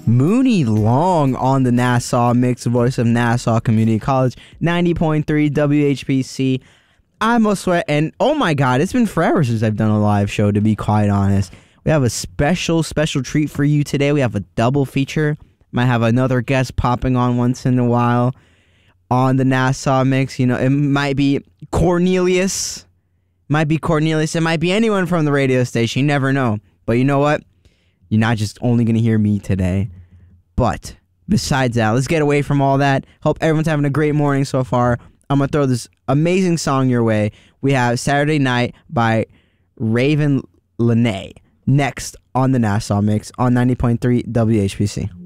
Mooney Long on the Nassau Mix, voice of Nassau Community College, 90.3 WHPC. I must swear, and oh my God, it's been forever since I've done a live show, to be quite honest. We have a special treat for you today. We have a double feature. Might have another guest popping on once in a while on the Nassau Mix. You know, it might be Cornelius. It might be anyone from the radio station. You never know. But you know what? You're not just only going to hear me today. But besides that, let's get away from all that. Hope everyone's having a great morning so far. I'm going to throw this amazing song your way. We have Saturday Night by Raven Lene next on the Nassau Mix on 90.3 WHPC.